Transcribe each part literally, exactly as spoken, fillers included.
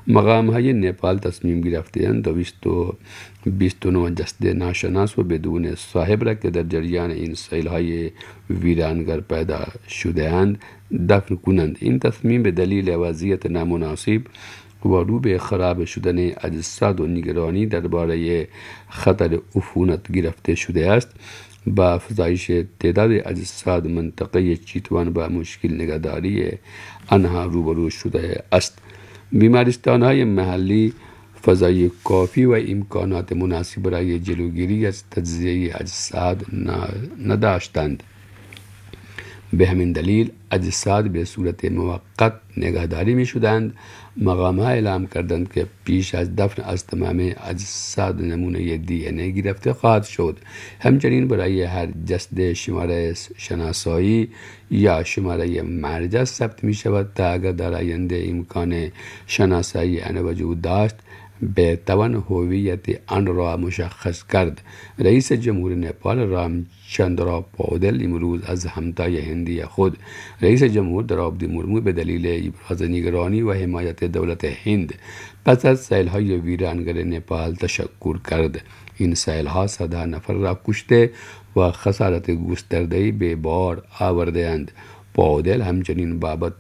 مقام‌های نپال تصمیم گرفته‌اند دویست و بیست و نه جسد ناشناس و بدون صاحب را که در جریان این سیل‌های ویرانگر پیدا شده‌اند دفن کنند. این تصمیم به دلیل وضعیت نامناسب و رو به خراب شدن اجساد و نگرانی درباره خطر عفونت گرفته شده است. با افزایش تعداد اجساد منطقه چیتوان با مشکل نگهداری آنها روبرو شده است. بیمارستان‌های محلی فضای کافی و امکانات مناسب برای جلوگیری از تجزیه اجساد نداشتند. به همین دلیل اجساد به صورت موقت نگهداری می شدند. مقام‌ها اعلام کردند که پیش از دفن از تمام اجساد نمونه دی ان ای گرفته خواهد شد. همچنین برای هر جسد شماره شناسایی یا شماره مرجع ثبت می شود تا اگر در آینده امکان شناسایی آن وجود داشت بتوان هویت آن را مشخص کرد. رئیس جمهور نپال رامچندرا پودل امروز از همتای هندی خود رئیس جمهور درابدی مرمو به دلیل ابراز نگرانی و حمایت دولت هند پس از سیل‌های ویرانگر نپال تشکر کرد. این سیل‌ها صد نفر را کشته و خسارت گسترده‌ای به بار آورده‌اند. پودل همچنین بابت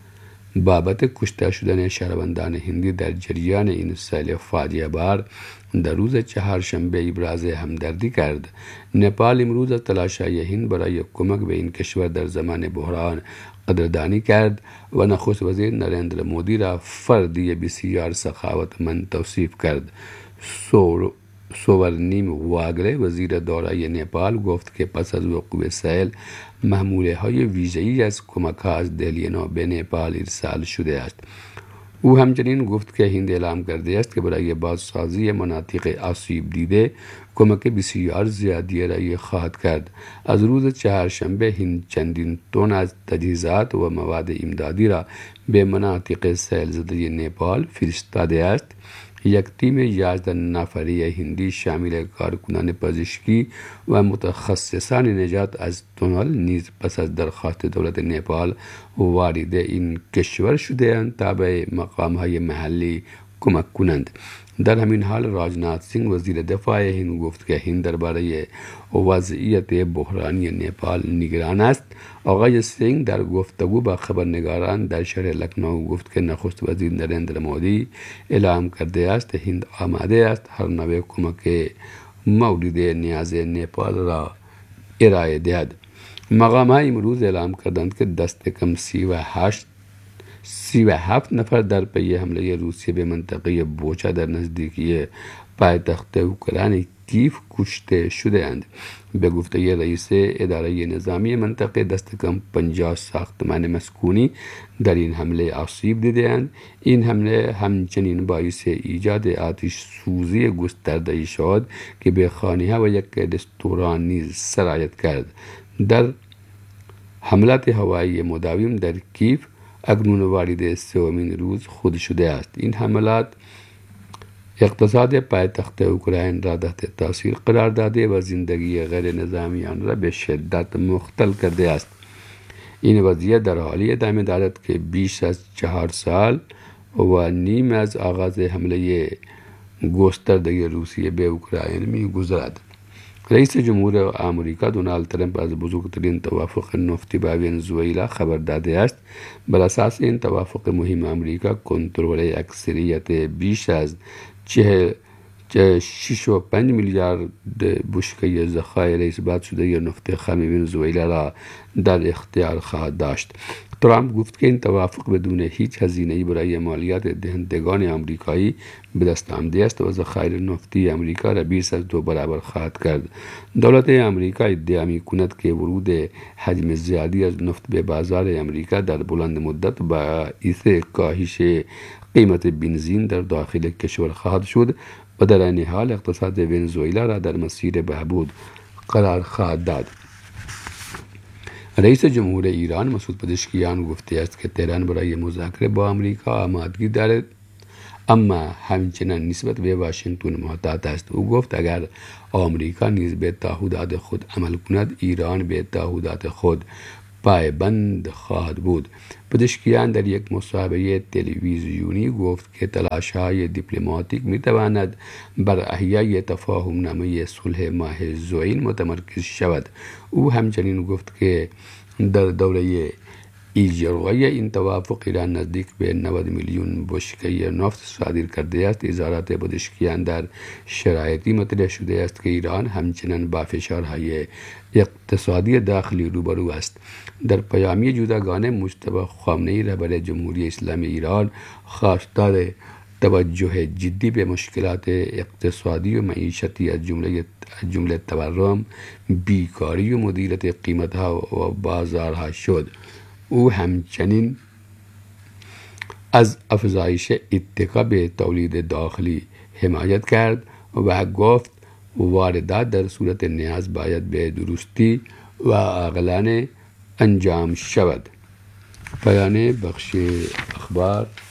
بابت کشته شدن شهروندان هندی در جریان این سیل فاجعه بار در روز چهارشنبه ابراز همدردی کرد. نپال امروز از تلاش‌های هند برای کمک به این کشور در زمان بحران قدردانی کرد و نخست وزیر نریندر مودی را فردی بسیار سخاوتمند توصیف کرد. سور سوورنیم واگره وزیر دارایی نپال گفت که پس از وقوع سیل محموله های ویژه‌ای از کمک ها از دهلی نو به نپال ارسال شده است. او همچنین گفت که هند اعلام کرده است که برای بازسازی مناطق آسیب دیده کمک بسیار زیادی ارائه خواهد کرد. از روز چهارشنبه هند چندین تن از تجهیزات و مواد امدادی را به مناطق سیل زده نپال فرستاده است. یک تیم یازده نفری هندی شامل کارکنان پزشکی و متخصصان نجات از تونل نیز پس از درخواست دولت نپال وارد این کشور شده‌اند تا به مقام‌های محلی کمک کنند. در همین حال راجناتھ سینگ وزیر دفاع هند گفت که هند درباره وضعیت بحرانی نپال نگران است. آقای سینگ در گفتگو با خبرنگاران در شهر لکنو گفت که نخست وزیر نریندر مودی اعلام کرده است هند آماده است هر نوع کمک مورد نیاز نپال را ارائه دهد. مقام‌ها امروز اعلام کردند که دست کم سی و هشت سی و هفت نفر در پی حمله روسیه به منطقه بوچا در نزدیکی پایتخت اوکراین کیف کشته شده اند. به گفته رئیس اداره نظامی منطقه دست کم پنجاه ساختمان مسکونی در این حمله آسیب دیده اند. این حمله همچنین باعث ایجاد آتش سوزی گسترده شد که به خانه‌ها و یک رستوران نیز سرایت کرد. در حملات هوایی مداوم در کیف اکنون وارد سومین روز خود شده است. این حملات اقتصاد پایتخت اوکراین را تحت تاثیر قرار داده و زندگی غیر نظامیان را به شدت مختل کرده است. این وضعیت در حالی ادامه دارد که بیش از چهار سال و نیم از آغاز حمله گسترده روسیه به اوکراین می گذرد. رئیس جمهور آمریکا دونالد ترامپ از بزرگترین توافق نفتی با ونزوئلا خبر داده است. بر اساس این توافق مهم آمریکا کنترل اکثریت بیش از چه شش و پنج میلیارد بشکه ذخایر اثبات شده نفت خام ونزوئلا را در اختیار خواهد داشت. ترامپ گفت که این توافق بدون هیچ هزینه‌ای برای مالیات دهندگان آمریکایی به دست آمده است و ذخایر نفتی آمریکا را بیش از دو برابر خواهد کرد. دولت آمریکا ادعا می‌کند که ورود حجم زیادی از نفت به بازار آمریکا در بلند مدت باعث کاهش قیمت بنزین در داخل کشور خواهد شد و در این حال اقتصاد ونزوئلا را در مسیر بهبود قرار خواهد داد. رئیس جمهور ایران مسعود پزشکیان گفته است که تهران برای مذاکره با آمریکا آمادگی دارد اما همچنان نسبت به واشنگتن محتاط است. او گفت اگر آمریکا نیز به تعهدات خود عمل کند ایران به تعهدات خود پایبند خواهد بود. پزشکیان در یک مصاحبه تلویزیونی گفت که تلاش‌های دیپلماتیک می‌تواند بر احیای تفاهم‌نامه صلح ماه ژوئن متمرکز شود. او همچنین گفت که در دوره اجرای این توافق ایران نزدیک به نود میلیون بشکه نفت صادر کرده است. اظهارات پزشکیان در شرایطی مطرح شده است که ایران همچنان با فشارهای اقتصادی داخلی روبرو است. در پیامی جداگانه مجتبی خامنه‌ای رهبر جمهوری اسلامی ایران خواستار توجه جدی به مشکلات اقتصادی و معیشتی از جمله از جمله تورم، بیکاری و مدیریت قیمت‌ها و بازارها شد. او همچنین از افزایش اتکا به تولید داخلی حمایت کرد و گفت واردات در صورت نیاز باید به درستی و عاقلانه انجام شود. پایان بخش اخبار.